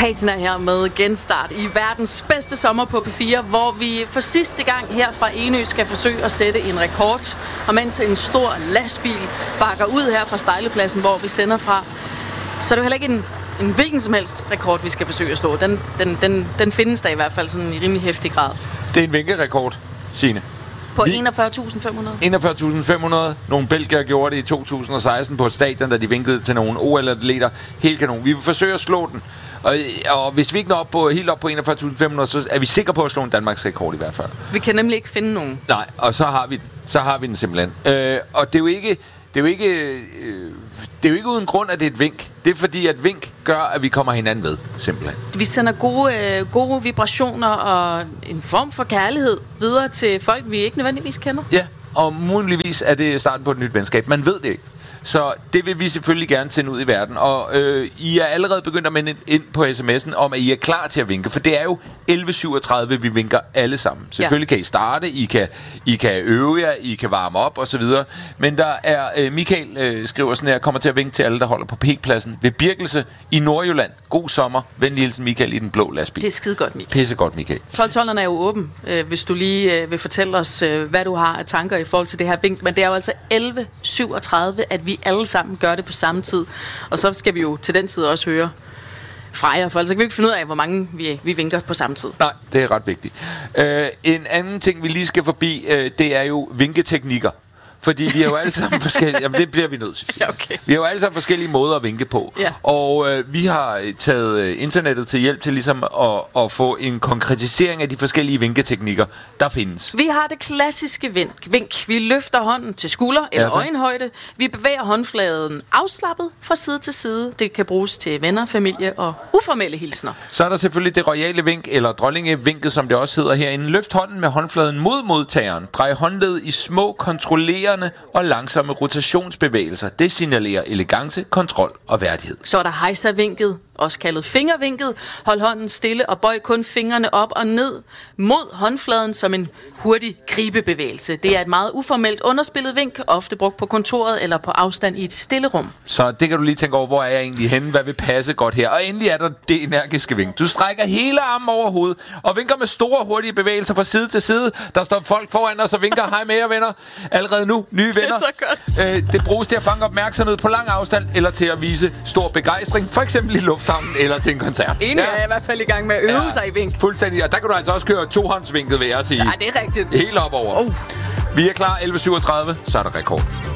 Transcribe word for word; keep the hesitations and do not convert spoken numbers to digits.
Patina her med Genstart i verdens bedste sommer på P fire, hvor vi for sidste gang her fra Enø skal forsøge at sætte en rekord. Og mens en stor lastbil bakker ud her fra Stejlepladsen, hvor vi sender fra, så er det jo heller ikke en, en hvilken som helst rekord, vi skal forsøge at slå. Den, den, den, den findes der i hvert fald sådan i rimelig hæftig grad. Det er en vinkerekord, Signe. På enogfyrre tusind fem hundrede. enogfyrre tusind fem hundrede. Nogle belgier gjorde det i to tusind og seksten på et stadion, da de vinkede til nogle O L-atleter. Helt kanon. Vi vil forsøge at slå den. Og, og hvis vi ikke når op på, helt op på enogfyrre tusind fem hundrede, så er vi sikre på at slå en Danmarks rekord i hvert fald. Vi kan nemlig ikke finde nogen. Nej, og så har vi den. Så har vi den simpelthen. Øh, og det er jo ikke... Det er jo ikke... Øh, det er jo ikke uden grund, at det er et vink. Det er fordi, at vink gør, at vi kommer hinanden ved, simpelthen. Vi sender gode, øh, gode vibrationer og en form for kærlighed videre til folk, vi ikke nødvendigvis kender. Ja, og muligvis er det starten på et nyt venskab. Man ved det ikke. Så det vil vi selvfølgelig gerne sende ud i verden. Og øh, I er allerede begyndt at minde ind på sms'en om, at I er klar til at vinke. For det er jo elleve syvogtredive, vi vinker alle sammen. Selvfølgelig ja. Kan I starte, I kan, I kan øve jer, I kan varme op osv. Men der er, øh, Michael øh, skriver sådan her, kommer til at vinke til alle, der holder på P-pladsen ved Birkelse i Nordjylland. God sommer. Venlig hilsen Michael i den blå lastbil. Det er skide godt, Michael. Pisse godt, Michael. tolv tolv er jo åben, øh, hvis du lige øh, vil fortælle os, øh, hvad du har af tanker i forhold til det her vink. Men det er jo altså elleve syvogtredive, at vi alle sammen gør det på samme tid. Og så skal vi jo til den tid også høre fra jer, for ellers kan vi ikke finde ud af, hvor mange vi, vi vinker på samme tid. Nej, det er ret vigtigt. Øh, en anden ting, vi lige skal forbi, øh, det er jo vinketeknikker. Fordi vi er jo alle sammen forskellige... Jamen, det bliver vi nødt til. Ja, okay. Vi har jo alle sammen forskellige måder at vinke på. Ja. Og øh, vi har taget øh, internettet til hjælp til ligesom at, at få en konkretisering af de forskellige vinketeknikker, der findes. Vi har det klassiske vink. vink. Vi løfter hånden til skulder eller ja, øjenhøjde. Vi bevæger håndfladen afslappet fra side til side. Det kan bruges til venner, familie og uformelle hilsner. Så er der selvfølgelig det royale vink, eller dronningevinket, som det også hedder herinde. Løft hånden med håndfladen mod modtageren. Drej håndledet i små, kontrollerende og langsomme rotationsbevægelser. Det signalerer elegance, kontrol og værdighed. Så er der hejservinket, også kaldet fingervinket. Hold hånden stille og bøj kun fingrene op og ned mod håndfladen som en hurtig gribebevægelse. Det er et meget uformelt underspillet vink, ofte brugt på kontoret eller på afstand i et stille rum. Så det kan du lige tænke over, hvor er jeg egentlig henne? Hvad vil passe godt her? Og endelig er der det energiske vink. Du strækker hele armen over hovedet og vinker med store, hurtige bevægelser fra side til side. Der står folk foran os og vinker. Hej med jer, venner. Allerede nu, nye venner. Det er så godt. Øh, det bruges til at fange opmærksomhed på lang afstand eller til at vise stor begejstring. For eksempel i lufthavnen eller til en koncert. Enig ja. Er i hvert fald i gang med at øve ja, sig i vink. Fuldstændig. Og der kan du altså også køre tohåndsvinket, vil jeg sige. Ja, det er rigtigt. Helt op over. Oh. Vi er klar elleve syvogtredive, så er der rekord.